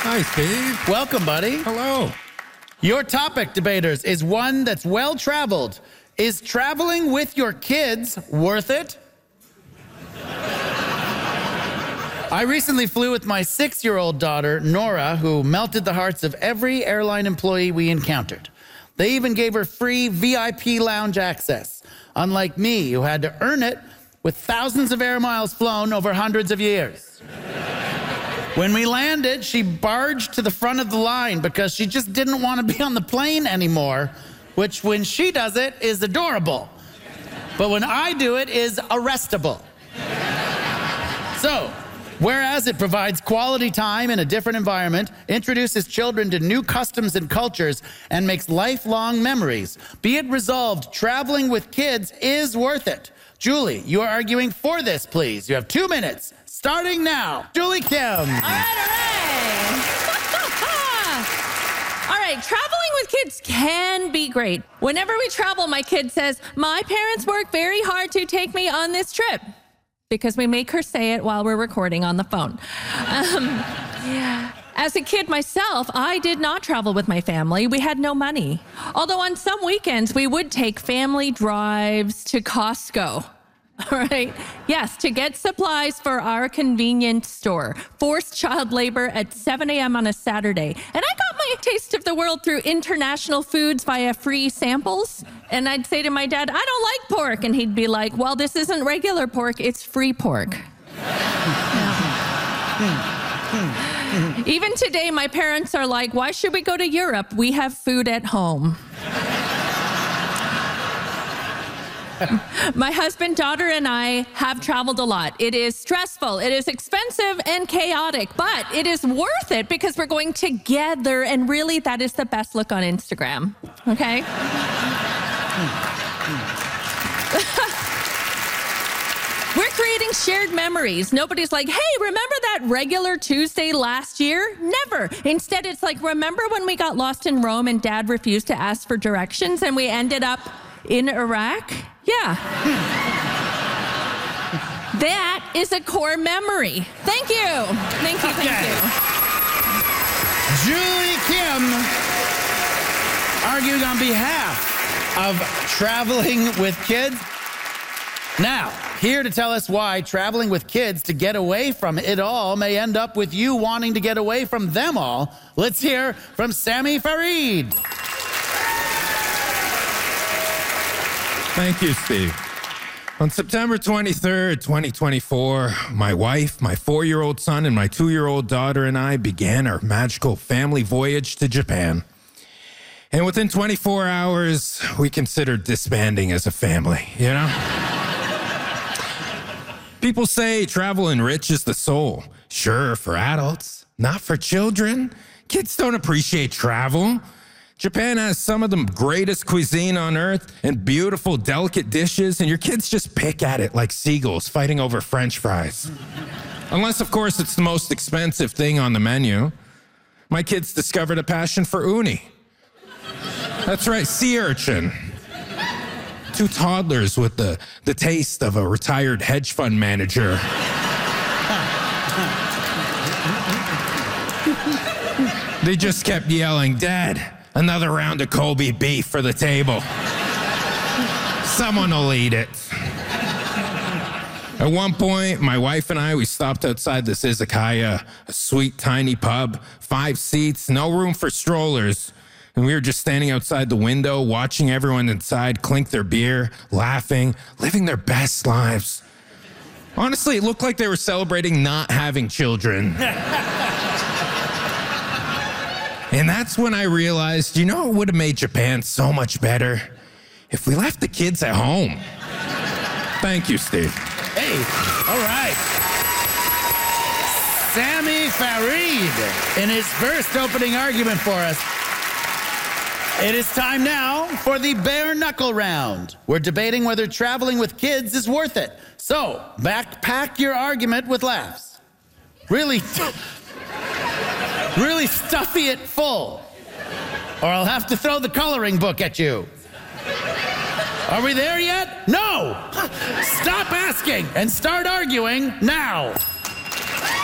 Hi, Steve. Welcome, buddy. Hello. Your topic, debaters, is one that's well-traveled. Is traveling with your kids worth it? I recently flew with my 6-year-old daughter, Nora, who melted the hearts of every airline employee we encountered. They even gave her free VIP lounge access, unlike me, who had to earn it with thousands of air miles flown over hundreds of years. When we landed, she barged to the front of the line because she just didn't want to be on the plane anymore, which when she does it is adorable. But when I do it is arrestable. So, whereas it provides quality time in a different environment, introduces children to new customs and cultures, and makes lifelong memories, be it resolved, traveling with kids is worth it. Julie, you are arguing for this, please. You have 2 minutes, starting now. Julie Kim. All right. All right, traveling with kids can be great. Whenever we travel, my kid says, "My parents work very hard to take me on this trip," because we make her say it while we're recording on the phone. As a kid myself, I did not travel with my family. We had no money. Although on some weekends, we would take family drives to Costco. All right. Yes, to get supplies for our convenience store. Forced child labor at 7 a.m. on a Saturday. And I got my taste of the world through international foods via free samples. And I'd say to my dad, "I don't like pork." And he'd be like, "Well, this isn't regular pork, it's free pork." Even today, my parents are like, "Why should we go to Europe? We have food at home." My husband, daughter, and I have traveled a lot. It is stressful, it is expensive and chaotic, but it is worth it because we're going together, and really that is the best look on Instagram, okay? We're creating shared memories. Nobody's like, "Hey, remember that regular Tuesday last year?" Never. Instead, it's like, "Remember when we got lost in Rome and Dad refused to ask for directions and we ended up in Iraq?" Yeah. That is a core memory. Thank you. Thank you, thank you. Julie Kim, arguing on behalf of traveling with kids. Now, here to tell us why traveling with kids to get away from it all may end up with you wanting to get away from them all, let's hear from Sami Farid. Thank you, Steve. On September 23rd, 2024, my wife, my 4-year-old son, and my 2-year-old daughter and I began our magical family voyage to Japan. And within 24 hours, we considered disbanding as a family, you know? People say travel enriches the soul. Sure, for adults, not for children. Kids don't appreciate travel. Japan has some of the greatest cuisine on earth and beautiful, delicate dishes, and your kids just pick at it like seagulls fighting over French fries. Unless, of course, it's the most expensive thing on the menu. My kids discovered a passion for uni. That's right, sea urchin. 2 toddlers with the taste of a retired hedge fund manager. They just kept yelling, "Dad, another round of Kobe beef for the table. Someone will eat it." At one point, my wife and I, we stopped outside this izakaya, a sweet, tiny pub, 5 seats, no room for strollers. And we were just standing outside the window, watching everyone inside clink their beer, laughing, living their best lives. Honestly, it looked like they were celebrating not having children. And that's when I realized, you know, it would have made Japan so much better if we left the kids at home. Thank you, Steve. Hey, all right. Sami Farid in his first opening argument for us. It is time now for the bare knuckle round. We're debating whether traveling with kids is worth it. So, backpack your argument with laughs. Really stuffy it full, or I'll have to throw the coloring book at you. Are we there yet? No! Stop asking and start arguing now.